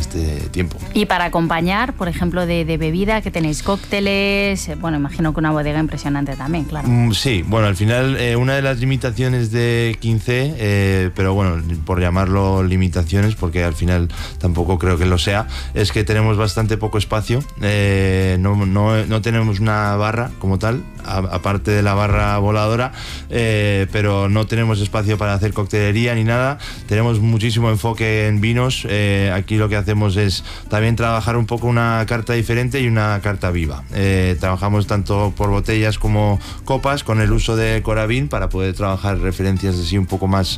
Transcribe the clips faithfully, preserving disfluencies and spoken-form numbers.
este tiempo. Y para acompañar, por ejemplo, de, de bebida, que tenéis cócteles, bueno, imagino que una bodega impresionante también, claro. Mm, sí, bueno, al final eh, una de las limitaciones de quince, eh, pero bueno, por llamarlo limitaciones, porque al final tampoco creo que lo sea, es que tenemos bastante poco espacio, eh, no, no, no tenemos una barra como tal, a, aparte de la barra voladora, eh, pero no tenemos espacio para hacer coctelería ni nada. Tenemos muchísimo enfoque en vinos. Eh, aquí lo que hacemos es también trabajar un poco una carta diferente y una carta viva. Eh, trabajamos tanto por botellas como copas con el uso de Coravin para poder trabajar referencias así un poco más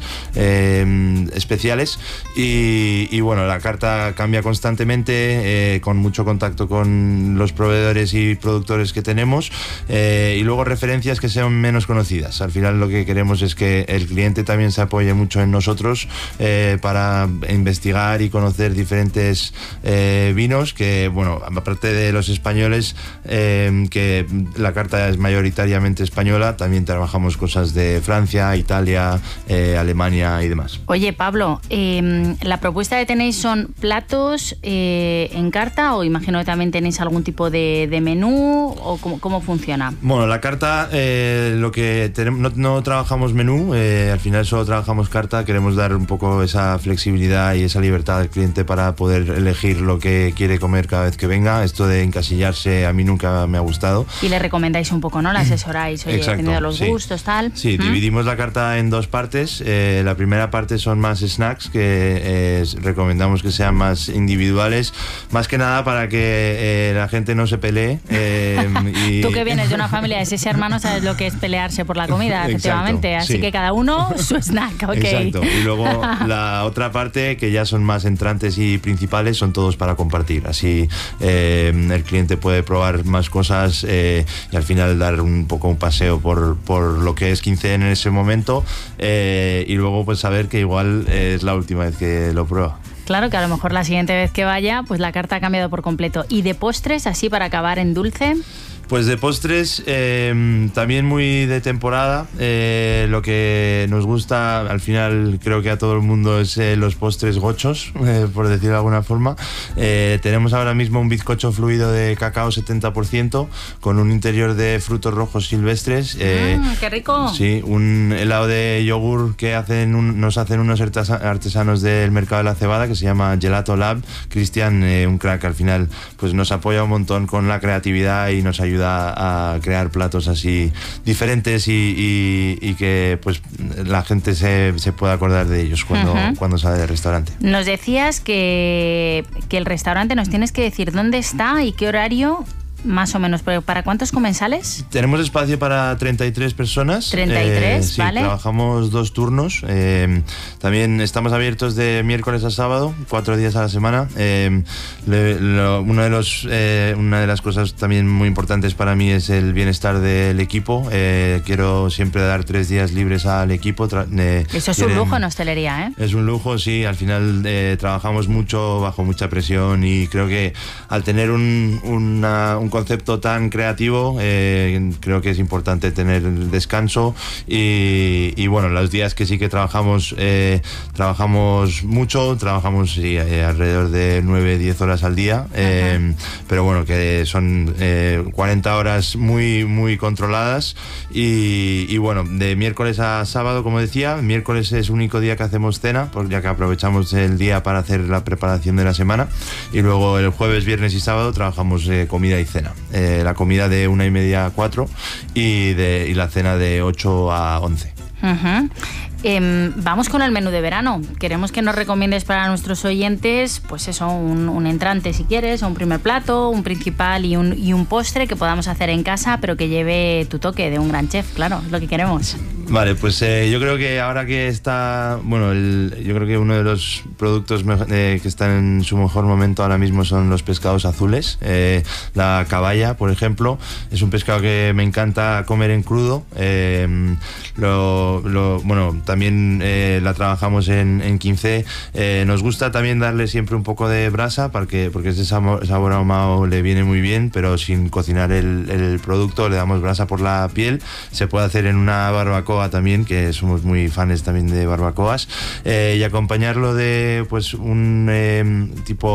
eh, especiales y, y bueno, la carta cambia constantemente, eh, con mucho contacto con los proveedores y productores que tenemos, eh, y luego referencias que sean menos conocidas. Al final lo que queremos es que el cliente también se apoye mucho en nosotros, eh, para investigar y conocer diferentes eh, vinos que, bueno, aparte de los españoles, eh, que la carta es mayoritariamente española, también trabajamos cosas de Francia, Italia, eh, Alemania y demás. Oye, Pablo, eh, ¿la propuesta que tenéis son platos eh, en carta o imagino que también tenéis algún tipo de, de menú o cómo, cómo funciona? Bueno, la carta, eh, lo que tenemos, no, no trabajamos menú, eh, al final solo trabajamos carta. Queremos dar un poco esa flexibilidad y esa libertad al cliente para poder elegir lo que quiere comer cada vez que venga. Esto de encasillarse a mí nunca me ha gustado. Y le recomendáis un poco, ¿no? La asesoráis, oye, Exacto, dependiendo de los sí. gustos, tal. Sí, ¿Mm? Dividimos la carta en dos partes. Eh, la primera parte son más snacks, que eh, recomendamos que sean más individuales, más que nada para que eh, la gente no se pelee. Eh, y... Tú que vienes de una familia de seis hermanos sabes lo que es pelearse por la comida, efectivamente. Exacto, Así sí. que cada uno su snack, ok. Exacto. Y luego la otra parte, que ya son más entrantes y principales, son todos para compartir. Así eh, el cliente puede probar más cosas, eh, y al final dar un poco un paseo por, por lo que es quince en ese momento, eh, y luego pues saber que igual es la última vez que lo prueba. Claro, que a lo mejor la siguiente vez que vaya, pues la carta ha cambiado por completo. ¿Y de postres, así para acabar en dulce? Pues de postres, eh, también muy de temporada. Eh, lo que nos gusta, al final creo que a todo el mundo, es eh, los postres gochos, eh, por decirlo de alguna forma. Eh, tenemos ahora mismo un bizcocho fluido de cacao setenta por ciento con un interior de frutos rojos silvestres. Eh, mm, ¡Qué rico! Sí, un helado de yogur que hacen un, nos hacen unos artesanos del mercado de la cebada, que se llama Gelato Lab. Cristian, eh, un crack, al final pues nos apoya un montón con la creatividad y nos ayuda a crear platos así diferentes y, y, y que pues la gente se, se pueda acordar de ellos cuando, uh-huh. cuando sale del restaurante. Nos decías que, que el restaurante, nos tienes que decir dónde está y qué horario. Más o menos, pero ¿para cuántos comensales? Tenemos espacio para treinta y tres personas. treinta y tres, eh, sí, ¿vale? Trabajamos dos turnos. Eh, también estamos abiertos de miércoles a sábado, cuatro días a la semana. Eh, le, lo, uno de los, eh, una de las cosas también muy importantes para mí es el bienestar del equipo. Eh, quiero siempre dar tres días libres al equipo. Tra- eh, Eso es quieren, un lujo en hostelería, ¿eh? Es un lujo, sí. Al final eh, trabajamos mucho, bajo mucha presión, y creo que al tener un, una, un concepto tan creativo, eh, creo que es importante tener descanso y, y bueno, los días que sí que trabajamos, eh, trabajamos mucho, trabajamos sí, eh, alrededor de nueve a diez horas al día, eh, pero bueno, que son eh, cuarenta horas muy, muy controladas y, y bueno, de miércoles a sábado, como decía, miércoles es el único día que hacemos cena, porque ya que aprovechamos el día para hacer la preparación de la semana, y luego el jueves, viernes y sábado trabajamos eh, comida y cena. Eh, la comida de una y media a cuatro y, de, y la cena de ocho a once. Uh-huh. Eh, vamos con el menú de verano. Queremos que nos recomiendes para nuestros oyentes, pues eso, un, un entrante si quieres, o un primer plato, un principal y un, y un postre que podamos hacer en casa, pero que lleve tu toque de un gran chef, claro, es lo que queremos. Vale, pues eh, yo creo que ahora que está, bueno, el, yo creo que uno de los productos me, eh, que están en su mejor momento ahora mismo son los pescados azules. Eh, la caballa, por ejemplo, es un pescado que me encanta comer en crudo. Eh, lo, lo, bueno, también eh, la trabajamos en, en quince. Eh, nos gusta también darle siempre un poco de brasa, porque, porque ese sabor, sabor ahumado le viene muy bien, pero sin cocinar el, el producto, le damos brasa por la piel. Se puede hacer en una barbacoa también, que somos muy fans también de barbacoas, eh, y acompañarlo de pues un eh, tipo